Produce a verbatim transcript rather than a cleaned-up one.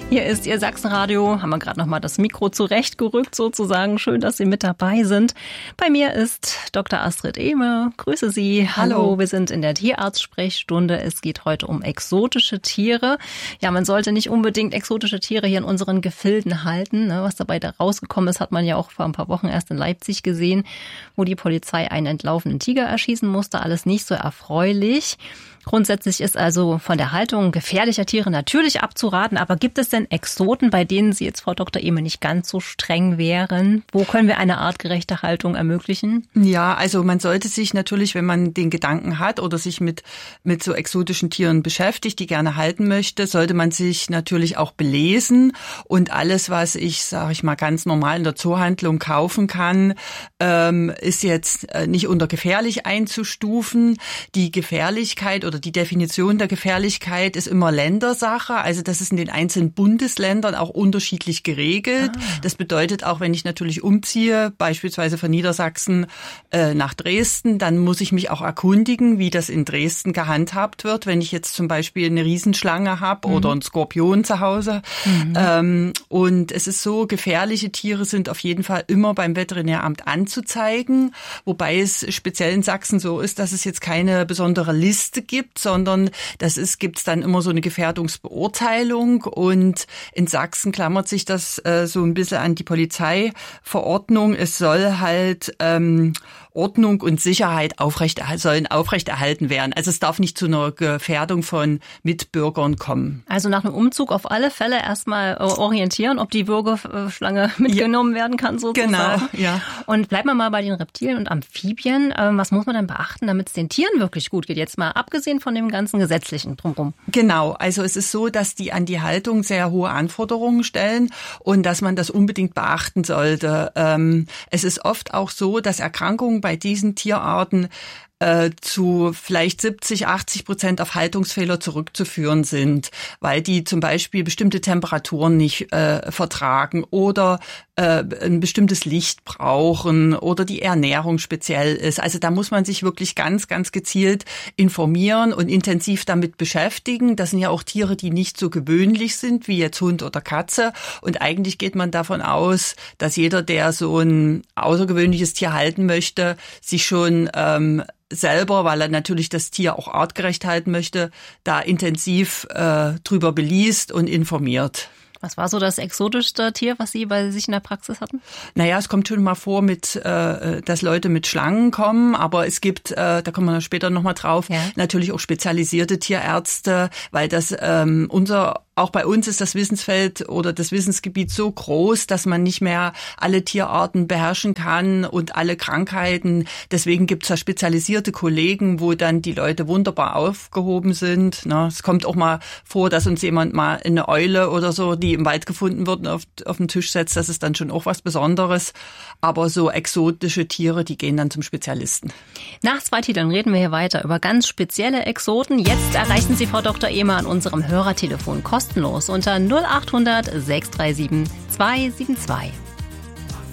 Hier ist Ihr Sachsenradio. Haben wir gerade noch mal das Mikro zurechtgerückt sozusagen. Schön, dass Sie mit dabei sind. Bei mir ist Doktor Astrid Ehme. Grüße Sie. Hallo. Hallo. Wir sind in der Tierarzt-Sprechstunde. Es geht heute um exotische Tiere. Ja, man sollte nicht unbedingt exotische Tiere hier in unseren Gefilden halten. Was dabei da rausgekommen ist, hat man ja auch vor ein paar Wochen erst in Leipzig gesehen, wo die Polizei einen entlaufenen Tiger erschießen musste. Alles nicht so erfreulich. Grundsätzlich ist also von der Haltung gefährlicher Tiere natürlich abzuraten. Aber gibt es denn Exoten, bei denen Sie jetzt, Frau Doktor Ehme, nicht ganz so streng wären? Wo können wir eine artgerechte Haltung ermöglichen? Ja, also man sollte sich natürlich, wenn man den Gedanken hat oder sich mit mit so exotischen Tieren beschäftigt, die gerne halten möchte, sollte man sich natürlich auch belesen. Und alles, was ich, sage ich mal, ganz normal in der Zoohandlung kaufen kann, ähm, ist jetzt nicht unter gefährlich einzustufen. Die Gefährlichkeit oder die Definition der Gefährlichkeit ist immer Ländersache. Also das ist in den einzelnen Bundesländern auch unterschiedlich geregelt. Ah. Das bedeutet auch, wenn ich natürlich umziehe, beispielsweise von Niedersachsen äh, nach Dresden, dann muss ich mich auch erkundigen, wie das in Dresden gehandhabt wird. Wenn ich jetzt zum Beispiel eine Riesenschlange habe mhm. oder einen Skorpion zu Hause. Mhm. Ähm, und es ist so, gefährliche Tiere sind auf jeden Fall immer beim Veterinäramt anzuzeigen. Wobei es speziell in Sachsen so ist, dass es jetzt keine besondere Liste gibt. gibt, sondern das ist, gibt's dann immer so eine Gefährdungsbeurteilung und in Sachsen klammert sich das äh, so ein bisschen an die Polizeiverordnung. Es soll halt ähm, Ordnung und Sicherheit aufrecht, sollen aufrechterhalten werden. Also es darf nicht zu einer Gefährdung von Mitbürgern kommen. Also nach einem Umzug auf alle Fälle erstmal orientieren, ob die Würgeschlange mitgenommen ja, werden kann sozusagen. Genau, ja. Und bleiben wir mal bei den Reptilien und Amphibien. Was muss man denn beachten, damit es den Tieren wirklich gut geht? Jetzt mal abgesehen von dem ganzen Gesetzlichen drumherum. Genau, also es ist so, dass die an die Haltung sehr hohe Anforderungen stellen und dass man das unbedingt beachten sollte. Es ist oft auch so, dass Erkrankungen bei diesen Tierarten äh, zu vielleicht siebzig, achtzig Prozent auf Haltungsfehler zurückzuführen sind, weil die zum Beispiel bestimmte Temperaturen nicht äh, vertragen oder äh, ein bestimmtes Licht brauchen oder die Ernährung speziell ist. Also da muss man sich wirklich ganz, ganz gezielt informieren und intensiv damit beschäftigen. Das sind ja auch Tiere, die nicht so gewöhnlich sind wie jetzt Hund oder Katze. Und eigentlich geht man davon aus, dass jeder, der so ein außergewöhnliches Tier halten möchte, sich schon ähm, selber, weil er natürlich das Tier auch artgerecht halten möchte, da intensiv äh, drüber beliest und informiert. Was war so das exotischste Tier, was Sie bei sich in der Praxis hatten? Naja, es kommt schon mal vor, mit, äh, dass Leute mit Schlangen kommen, aber es gibt, äh, da kommen wir später nochmal drauf, ja. natürlich auch spezialisierte Tierärzte, weil das ähm, unser Auch bei uns ist das Wissensfeld oder das Wissensgebiet so groß, dass man nicht mehr alle Tierarten beherrschen kann und alle Krankheiten. Deswegen gibt es da spezialisierte Kollegen, wo dann die Leute wunderbar aufgehoben sind. Es kommt auch mal vor, dass uns jemand mal eine Eule oder so, die im Wald gefunden wird, auf, auf den Tisch setzt. Das ist dann schon auch was Besonderes. Aber so exotische Tiere, die gehen dann zum Spezialisten. Nach zwei Titeln reden wir hier weiter über ganz spezielle Exoten. Jetzt erreichen Sie Frau Doktor Ehme an unserem Hörertelefon kostenlos unter null acht hundert sechs drei sieben zwei sieben zwei.